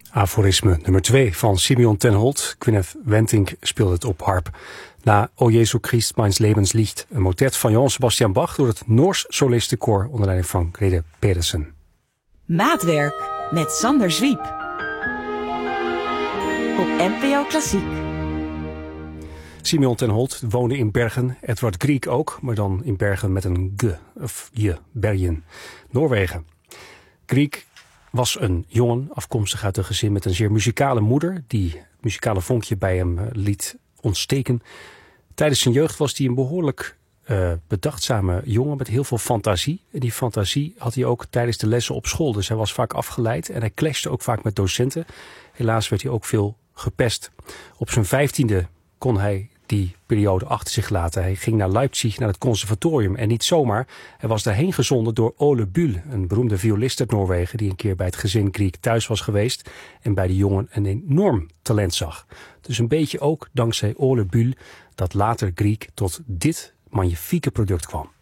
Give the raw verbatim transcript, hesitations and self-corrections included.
Aforisme nummer twee van Simeon ten Holt. Gwyneth Wentink speelde het op harp. Na O Jesu Christ, Meins Lebenslicht, een motet van Johann Sebastian Bach door het Noors Solistenkoor onder leiding van Grete Pedersen. Maatwerk met Sander Zwiep. Op N P O Klassiek. Simeon ten Holt woonde in Bergen, Edward Grieg ook, maar dan in Bergen met een G, of je, Bergen, Noorwegen. Grieg was een jongen, afkomstig uit een gezin met een zeer muzikale moeder, die het muzikale vonkje bij hem liet ontsteken. Tijdens zijn jeugd was hij een behoorlijk uh, bedachtzame jongen met heel veel fantasie. En die fantasie had hij ook tijdens de lessen op school. Dus hij was vaak afgeleid en hij clashte ook vaak met docenten. Helaas werd hij ook veel gepest. Op zijn vijftiende kon hij die periode achter zich laten. Hij ging naar Leipzig, naar het conservatorium. En niet zomaar, hij was daarheen gezonden door Ole Bull, een beroemde violist uit Noorwegen, die een keer bij het gezin Grieg thuis was geweest en bij de jongen een enorm talent zag. Dus een beetje ook dankzij Ole Bull dat later Grieg tot dit magnifieke product kwam.